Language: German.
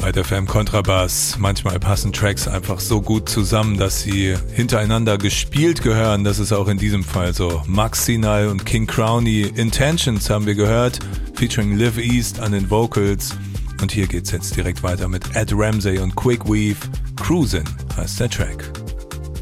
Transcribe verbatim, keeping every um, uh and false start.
Hyde F M Kontrabass. Manchmal passen Tracks einfach so gut zusammen, dass sie hintereinander gespielt gehören. Das ist auch in diesem Fall so. Max Sinal und King Crowny, Intentions haben wir gehört, featuring Liv East an den Vocals. Und hier geht's jetzt direkt weiter mit Ed Ramsey und Quick Weave. Cruisin' heißt der Track.